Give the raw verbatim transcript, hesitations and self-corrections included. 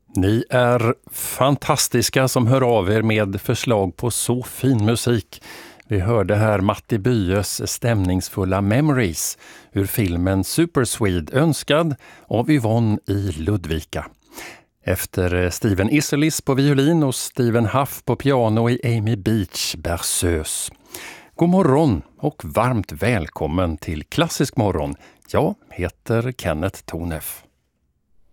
Ni är fantastiska som hör av er med förslag på så fin musik. Vi hörde här Matti Byes stämningsfulla Memories ur filmen Super Swede, önskad av Yvonne i Ludvika. Efter Steven Isserlis på violin och Stephen Huff på piano i Amy Beach Berceuse. God morgon och varmt välkommen till Klassisk morgon. Jag heter Kenneth Toneff.